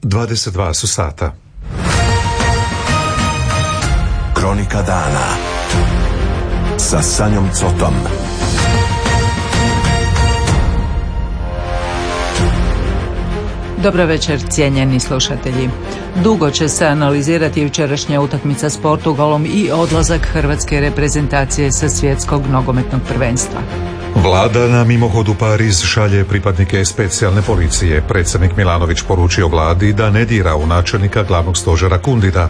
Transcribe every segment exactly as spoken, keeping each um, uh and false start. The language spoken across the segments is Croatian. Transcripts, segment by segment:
dvadeset dva su sata. Kronika dana sa Sanjom Cotom. Dobar večer, cijenjeni slušatelji. Dugo će se analizirati jučerašnja utakmica s Portugalom i odlazak hrvatske reprezentacije sa svjetskog nogometnog prvenstva. Vlada na mimohod u Pariz šalje pripadnike specijalne policije. Predsjednik Milanović poručio vladi da ne dira u načelnika glavnog stožera Kundida.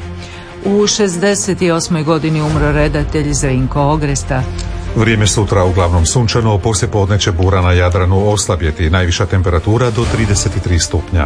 U šezdeset osmoj godini umro redatelj Zrinko Ogresta. Vrijeme sutra uglavnom sunčano, poslijepodne će bura na Jadranu oslabjeti, najviša temperatura do trideset tri stupnja.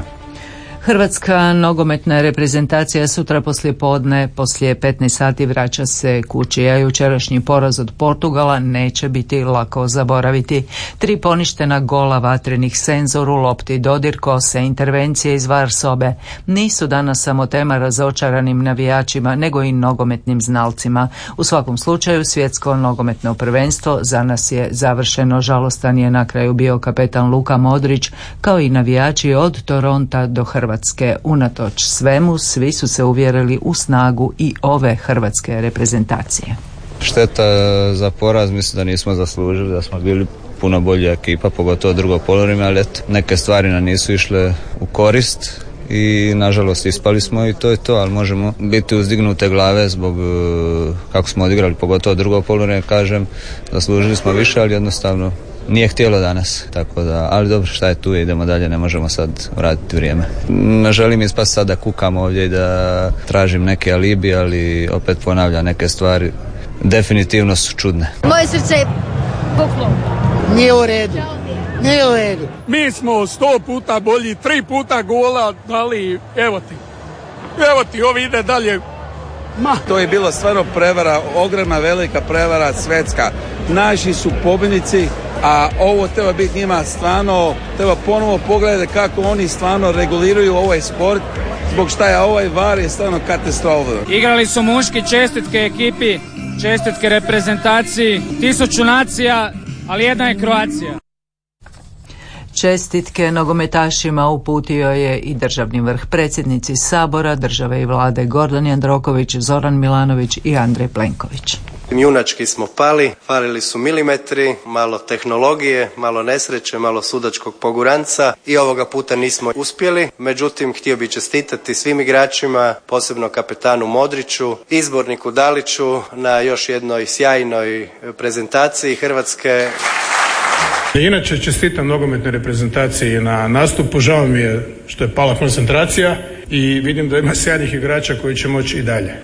Hrvatska nogometna reprezentacija sutra poslijepodne poslije petnaest sati vraća se kući, a jučerašnji poraz od Portugala neće biti lako zaboraviti. Tri poništena gola vatrenih Senzoru, lopti dodir kose, intervencije iz var sobe nisu danas samo tema razočaranim navijačima, nego i nogometnim znalcima. U svakom slučaju svjetsko nogometno prvenstvo za nas je završeno. Žalostan je na kraju bio kapetan Luka Modrić, kao i navijači od Toronta do Hrvatske. Unatoč svemu, svi su se uvjerili u snagu i ove hrvatske reprezentacije. Šteta za poraz, mislim da nismo zaslužili, da smo bili puno bolja ekipa, pogotovo drugo poluvreme, ali eto, neke stvari nam nisu išle u korist i nažalost ispali smo i to je to, ali možemo biti uzdignute glave zbog kako smo odigrali, pogotovo drugo poluvreme, kažem, zaslužili smo više, ali jednostavno nije htjelo danas, tako da, ali dobro, šta je tu, idemo dalje, ne možemo sad vratiti vrijeme. Ne želim ispast sad da kukam ovdje i da tražim neke alibi, ali opet ponavljam, neke stvari definitivno su čudne. Moje srce je puklo. Nije u redu, nije u redu. Mi smo sto puta bolji, tri puta gola dali, evo ti, evo ti, ovi ide dalje. Ma. To je bilo stvarno prevara, ogromna velika prevara svjetska. Naši su pobjednici, a ovo treba biti njima stvarno, treba ponovo pogledati kako oni stvarno reguliraju ovaj sport, zbog šta je ovaj var je stvarno katastrofa. Igrali su muški, čestitke ekipi, čestitke reprezentaciji, tisuću nacija, ali jedna je Kroacija. Čestitke nogometašima uputio je i državni vrh, predsjednici Sabora, države i vlade Gordan Jandroković, Zoran Milanović i Andrej Plenković. Junački smo pali, falili su milimetri, malo tehnologije, malo nesreće, malo sudačkog poguranca i ovoga puta nismo uspjeli. Međutim, htio bih čestitati svim igračima, posebno kapetanu Modriću, izborniku Daliću na još jednoj sjajnoj prezentaciji Hrvatske. Inače čestitam nogometnoj reprezentaciji na nastupu, žao mi je što je pala koncentracija i vidim da ima sjajnih igrača koji će moći i dalje.